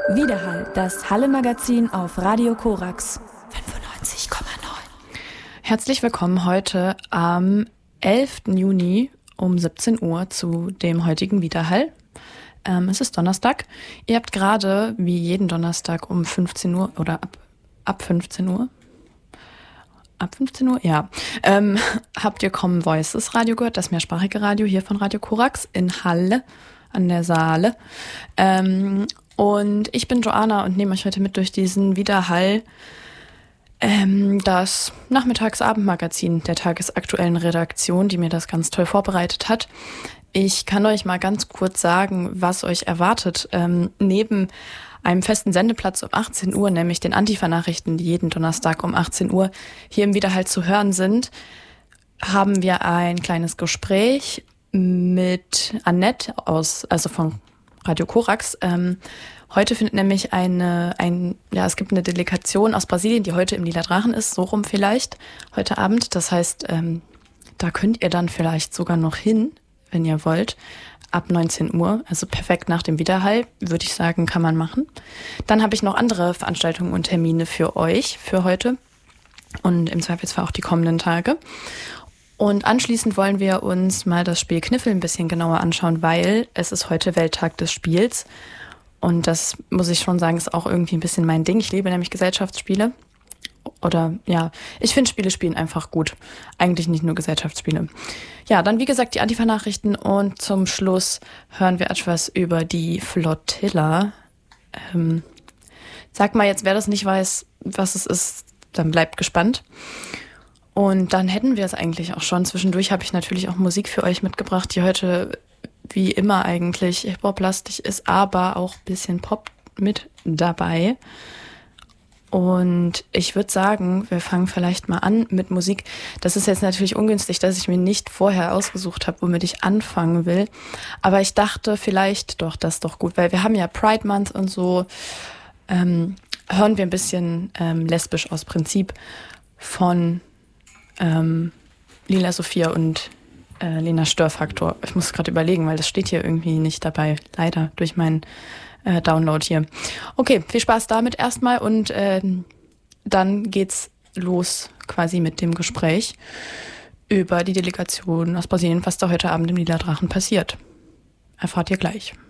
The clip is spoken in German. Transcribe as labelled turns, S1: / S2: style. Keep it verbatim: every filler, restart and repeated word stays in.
S1: Widerhall, das Halle-Magazin auf Radio Korax fünfundneunzig Komma neun.
S2: Herzlich willkommen heute am elften Juni um siebzehn Uhr zu dem heutigen Widerhall. Ähm, es ist Donnerstag. Ihr habt gerade, wie jeden Donnerstag um fünfzehn Uhr oder ab, ab fünfzehn Uhr, ab fünfzehn Uhr, ja, ähm, habt ihr Common Voices Radio gehört, das mehrsprachige Radio hier von Radio Korax in Halle an der Saale. Ähm, und ich bin Joanna und nehme euch heute mit durch diesen Widerhall, ähm, das Nachmittagsabendmagazin der tagesaktuellen Redaktion, die mir das ganz toll vorbereitet hat. Ich kann euch mal ganz kurz sagen, was euch erwartet. Ähm, neben einem festen Sendeplatz um achtzehn Uhr, nämlich den Antifa-Nachrichten, die jeden Donnerstag um achtzehn Uhr hier im Widerhall zu hören sind, haben wir ein kleines Gespräch mit Annette aus, also von Radio Korax. Ähm, heute findet nämlich eine, ein, ja, es gibt eine Delegation aus Brasilien, die heute im Lila Drachen ist, so rum vielleicht, heute Abend. Das heißt, ähm, da könnt ihr dann vielleicht sogar noch hin, wenn ihr wollt, ab neunzehn Uhr, also perfekt nach dem Widerhall, würde ich sagen, kann man machen. Dann habe ich noch andere Veranstaltungen und Termine für euch, für heute und im Zweifelsfall auch die kommenden Tage. Und anschließend wollen wir uns mal das Spiel Kniffel ein bisschen genauer anschauen, weil es ist heute Welttag des Spiels. Und das, muss ich schon sagen, ist auch irgendwie ein bisschen mein Ding. Ich liebe nämlich Gesellschaftsspiele. Oder ja, ich finde Spiele spielen einfach gut. Eigentlich nicht nur Gesellschaftsspiele. Ja, dann wie gesagt die Antifa-Nachrichten und zum Schluss hören wir etwas über die Flotilla. Ähm, sag mal jetzt, wer das nicht weiß, was es ist, dann bleibt gespannt. Und dann hätten wir es eigentlich auch schon. Zwischendurch habe ich natürlich auch Musik für euch mitgebracht, die heute wie immer eigentlich hip-hop-lastig ist, aber auch ein bisschen Pop mit dabei. Und ich würde sagen, wir fangen vielleicht mal an mit Musik. Das ist jetzt natürlich ungünstig, dass ich mir nicht vorher ausgesucht habe, womit ich anfangen will. Aber ich dachte vielleicht doch, das ist doch gut, weil wir haben ja Pride Month und so. Ähm, hören wir ein bisschen ähm, lesbisch aus Prinzip von ähm, Lila Sophia und äh, Lena Störfaktor. Ich muss gerade überlegen, weil das steht hier irgendwie nicht dabei. Leider durch meinen äh, Download hier. Okay, viel Spaß damit erstmal und äh, dann geht's los quasi mit dem Gespräch über die Delegation aus Brasilien, was da heute Abend im Lila Drachen passiert. Erfahrt ihr gleich.